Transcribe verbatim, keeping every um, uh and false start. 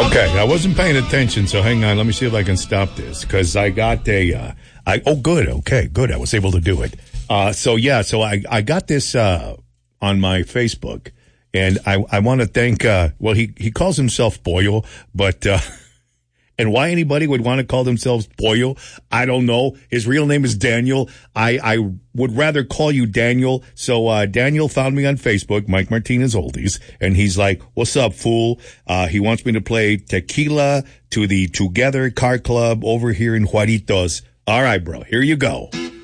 Okay, I wasn't paying attention, so hang on. Let me see if I can stop this, because I got a, uh, I, oh, good, okay, good. I was able to do it. Uh, so yeah, so I, I got this, uh, on my Facebook, and I, I want to thank, uh, well, he, he calls himself Pollo, but, uh, and why anybody would want to call themselves Pollo, I don't know. His real name is Daniel. I, I would rather call you Daniel. So, uh, Daniel found me on Facebook, Mike Martinez Oldies, and he's like, what's up, fool? Uh, he wants me to play Tequila to the Together Car Club over here in Juaritos. All right, bro, here you go.